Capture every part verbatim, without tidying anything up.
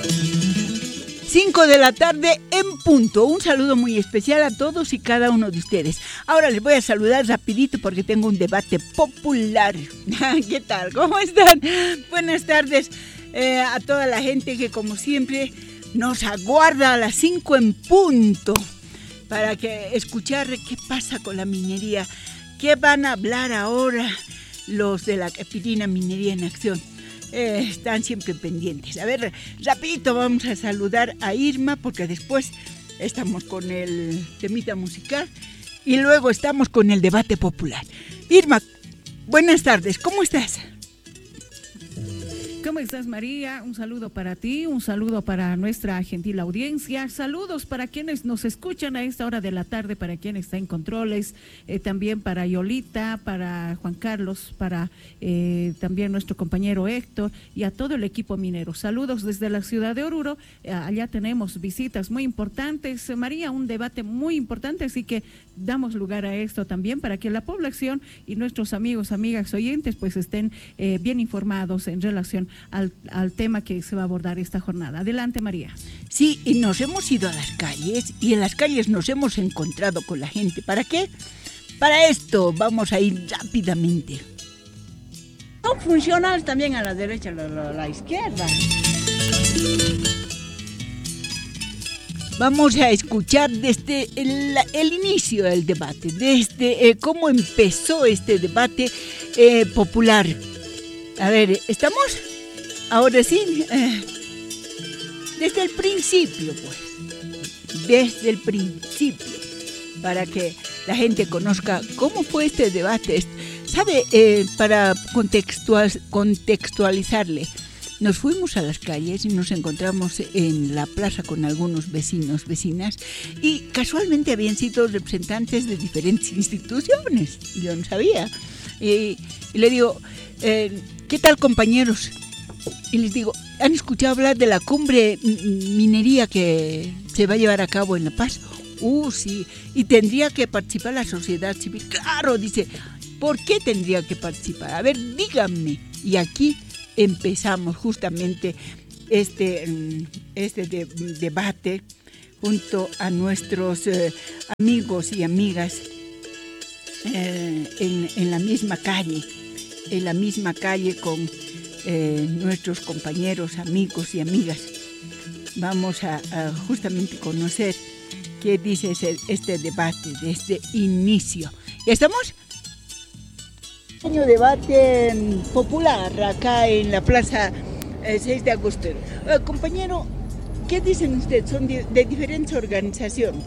cinco de la tarde en punto. Un saludo muy especial a todos y cada uno de ustedes. Ahora les voy a saludar rapidito porque tengo un debate popular. ¿Qué tal? ¿Cómo están? Buenas tardes eh, a toda la gente que como siempre nos aguarda a las cinco en punto para que escuchar qué pasa con la minería. ¿Qué van a hablar ahora los de la Capitina Minería en Acción? Eh, están siempre pendientes. A ver, rapidito vamos a saludar a Irma porque después estamos con el temita musical y luego estamos con el debate popular. Irma, buenas tardes, ¿cómo estás? ¿Cómo estás, María? Un saludo para ti, un saludo para nuestra gentil audiencia, saludos para quienes nos escuchan a esta hora de la tarde, para quien está en controles, eh, también para Yolita, para Juan Carlos, para eh, también nuestro compañero Héctor y a todo el equipo minero. Saludos desde la ciudad de Oruro, eh, allá tenemos visitas muy importantes, María, un debate muy importante, así que damos lugar a esto también para que la población y nuestros amigos, amigas, oyentes, pues estén eh, bien informados en relación Al, al tema que se va a abordar esta jornada. Adelante, María. Sí, y nos hemos ido a las calles y en las calles nos hemos encontrado con la gente. ¿Para qué? Para esto vamos a ir rápidamente. Son funcionales también a la derecha, a la, la, la izquierda. Vamos a escuchar desde el, el inicio del debate, desde eh, cómo empezó este debate eh, popular. A ver, ¿estamos? Ahora sí, eh, desde el principio, pues, desde el principio, para que la gente conozca cómo fue este debate. ¿Sabe? Eh, para contextual, contextualizarle, nos fuimos a las calles y nos encontramos en la plaza con algunos vecinos, vecinas, y casualmente habían sido representantes de diferentes instituciones, yo no sabía, y, y le digo, eh, ¿qué tal, compañeros? Y les digo, ¿han escuchado hablar de la cumbre minería que se va a llevar a cabo en La Paz? Uh, sí, y tendría que participar la sociedad civil. Claro, dice, ¿por qué tendría que participar? A ver, díganme. Y aquí empezamos justamente este, este de, debate junto a nuestros eh, amigos y amigas eh, en, en la misma calle, en la misma calle con eh, nuestros compañeros, amigos y amigas. Vamos a, a justamente conocer qué dice ese, este debate desde inicio. ¿Ya estamos? Pequeño debate popular acá en la Plaza eh, seis de agosto. Eh, compañero, ¿qué dicen ustedes? Son de, de diferentes organizaciones.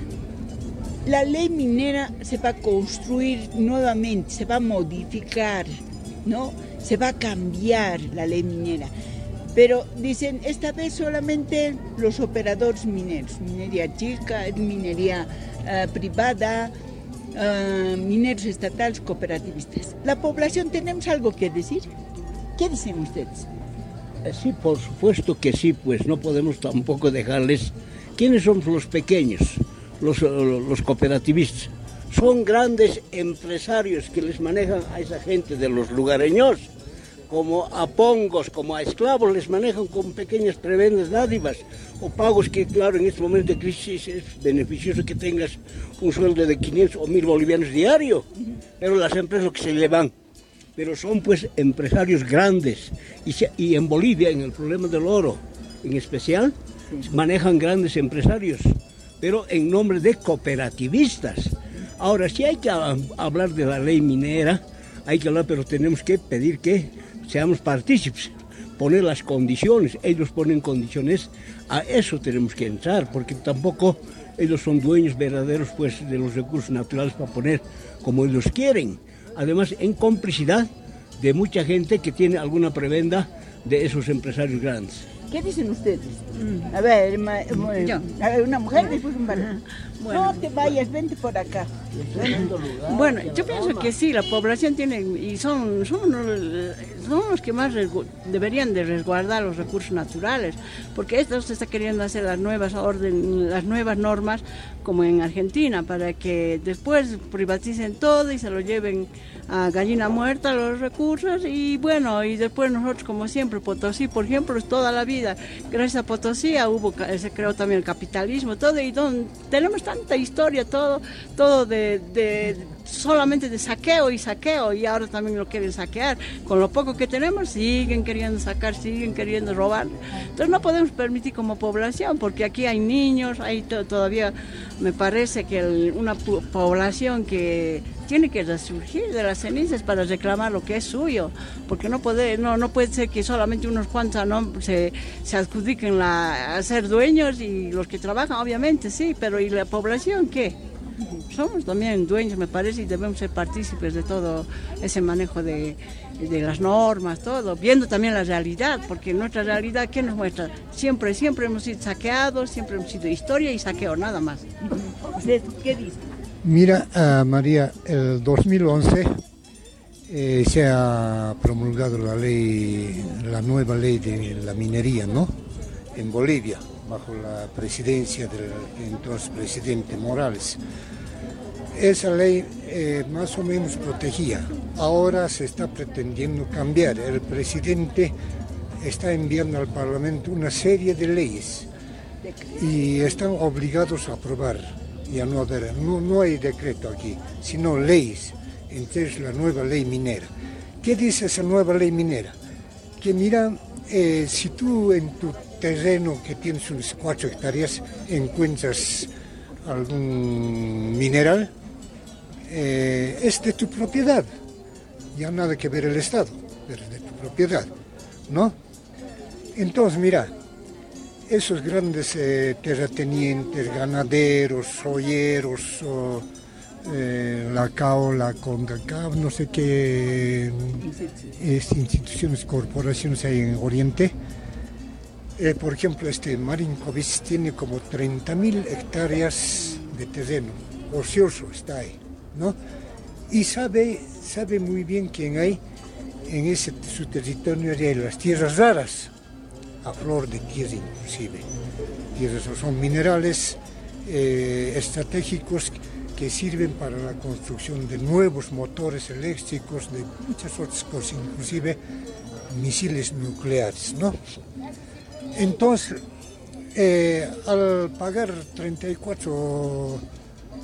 La ley minera se va a construir nuevamente, se va a modificar, ¿no? Se va a cambiar la ley minera. Pero dicen, esta vez solamente los operadores mineros, minería chica, minería uh, privada, uh, mineros estatales, cooperativistas. ¿La población tenemos algo que decir? ¿Qué dicen ustedes? Sí, por supuesto que sí, pues no podemos tampoco dejarles. ¿Quiénes son los pequeños, los, los cooperativistas? Son grandes empresarios que les manejan a esa gente de los lugareños, como a pongos, como a esclavos, les manejan con pequeñas prebendas dádivas o pagos que, claro, en este momento de crisis es beneficioso que tengas un sueldo de quinientos o mil bolivianos diario, pero las empresas lo que se le van. Pero son pues empresarios grandes y, se, y en Bolivia, en el problema del oro en especial, manejan grandes empresarios, pero en nombre de cooperativistas. Ahora, sí hay que hablar de la ley minera, hay que hablar, pero tenemos que pedir que seamos partícipes, poner las condiciones, ellos ponen condiciones, a eso tenemos que entrar, porque tampoco ellos son dueños verdaderos pues, de los recursos naturales para poner como ellos quieren. Además, en complicidad de mucha gente que tiene alguna prebenda de esos empresarios grandes. ¿Qué dicen ustedes? Mm. A ver, ma, ma, a ver, una mujer después un varón. Bueno, no te vayas, vente por acá. Bueno, yo pienso que sí, la población tiene, y son, son, son los que más deberían de resguardar los recursos naturales, porque esto se está queriendo hacer las nuevas orden, las nuevas normas, como en Argentina, para que después privaticen todo y se lo lleven a gallina muerta los recursos, y bueno, y después nosotros, como siempre, Potosí, por ejemplo, es toda la vida, gracias a Potosí hubo, se creó también el capitalismo, todo, y don, tenemos tanta historia, todo, todo de, de solamente de saqueo y saqueo, y ahora también lo quieren saquear. Con lo poco que tenemos siguen queriendo sacar, siguen queriendo robar. Entonces no podemos permitir como población, porque aquí hay niños, hay to todavía me parece que el, una población que tiene que resurgir de las cenizas para reclamar lo que es suyo, porque no puede, no, no puede ser que solamente unos cuantos no, se, se adjudiquen la, a ser dueños, y los que trabajan obviamente sí, pero ¿y la población qué? Somos también dueños, me parece, y debemos ser partícipes de todo ese manejo de, de las normas, todo, viendo también la realidad, porque nuestra realidad, ¿qué nos muestra? Siempre, siempre hemos sido saqueados, siempre hemos sido historia y saqueo, nada más. ¿Usted qué dice? Mira, uh, María, el dos mil once eh, se ha promulgado la ley, la nueva ley de la minería, ¿no? En Bolivia, bajo la presidencia del entonces presidente Morales. Esa ley eh, más o menos protegía. Ahora se está pretendiendo cambiar. El presidente está enviando al Parlamento una serie de leyes y están obligados a aprobar. Ya no, haber, no, no hay decreto aquí, sino leyes. Entonces la nueva ley minera. ¿Qué dice esa nueva ley minera? Que mira, eh, si tú en tu terreno que tienes unas cuatro hectáreas encuentras algún mineral, eh, es de tu propiedad, ya nada que ver el Estado, pero es de tu propiedad, ¿no? Entonces mira, esos grandes eh, terratenientes, ganaderos, olleros, o, eh, la C A O, la CONDACAF, no sé qué es, instituciones, corporaciones hay en Oriente. Eh, por ejemplo, este Marinkovic tiene como treinta mil hectáreas de terreno, ocioso está ahí, ¿no? Y sabe, sabe muy bien quién hay en ese, su territorio, hay las tierras raras, a flor de tierra inclusive. Tierras son minerales eh, estratégicos que sirven para la construcción de nuevos motores eléctricos, de muchas otras cosas, inclusive misiles nucleares, ¿no? Entonces, eh, al pagar treinta y cuatro